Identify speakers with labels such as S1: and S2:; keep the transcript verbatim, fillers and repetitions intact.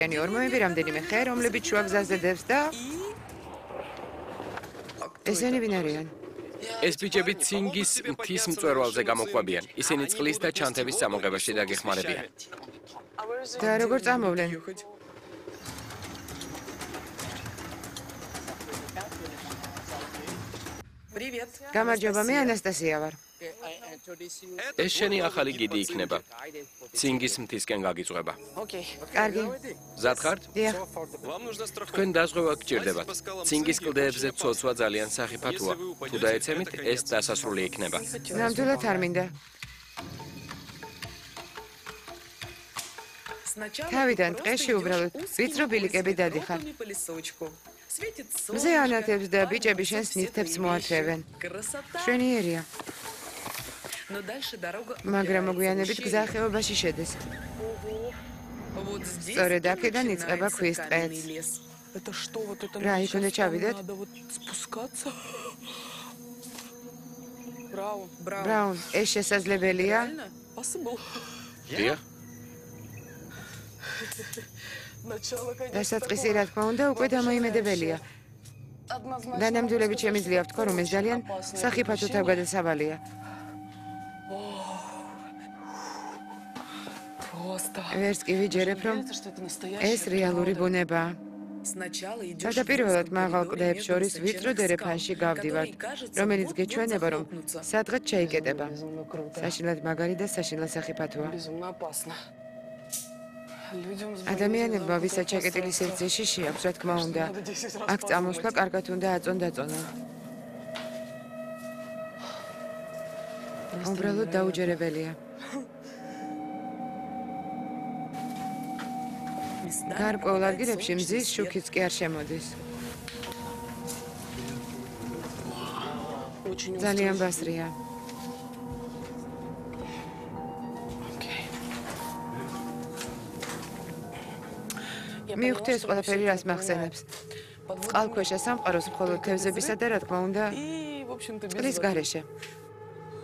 S1: იანი ორმოები რამდენიმე ხე, რომლებიც შუა გზაზე დევს და ესენი ვინ არიან?
S2: ეს ბიჭები ცინგის მთის მწვერვალზე გამოყვებიან. ისინი წყლის და ჩანთების სამოღებაში დაგეხმარებიან.
S1: და როგორ წამოვლენ? გამარჯობა, მე ანასტასია ვარ.
S2: ეს შენი ახალი გიდი იქნება. ცინგის მთისკენ გაგიწვება.
S1: კარგი.
S2: მზად ხართ?
S1: დიახ.
S2: თქვენ დაზღვევა გჭირდებათ. ცინგის კლდეებზე ცოცვა ძალიან სახიფათოა. თუ დაეცემით, ეს დასასრული იქნება.
S1: ნამდვილად არ მინდა. თავიდან ტყეში უბრალოდ ვიწრო ბილიკები დადიხარ. მზე ანათებს და ბიჭები შენს ნივთებს მოათრევენ. მშვენიერია. მაგრამ მოგვიანებით გზა ხეობაში შედეს. სწორედ აქედან იწყება ქვის ტყეც. რა, იქ უნდა ჩავიდეთ? ბრაუნ, ეს შესაძლებელია?
S2: დიახ.
S1: დასაწყისი, რა თქმა უნდა, უკვე დამოიმედებელია. დანამდვილებით შემიძლია ვთქვა, რომ ეს ძალიან სახიფათო თავგადასავალია. ვერც კი ვიჯერებ, რომ ეს რეალური ბუნებაა. თავდაპირველად მაღალ კლდეებს შორის ვიწრო დერეფანში გავდივართ, რომელიც გეჩვენება, რომ სადღაც შეიკეტება. საშინლად მაგარი და საშინლად სახიფათოა. ადამიანებმა, ვისაც ჩაკეტილი სივრცე შიში აქვს, რა თქმა უნდა, აქ წამოსვლა კარგად უნდა აწონ-დაწონონ. უბრალოდ დაუჯერებელია. გარკვეულ ადგილებში მზის შუქიც კი არ შემოდის. ძალიან ბასრია. მივხვდი ეს ყველაფერი რას მახსენებს. წყალქვეშა სამყაროს მხოლოდ თევზებისა და რა თქმა უნდა წყლის გარეშე.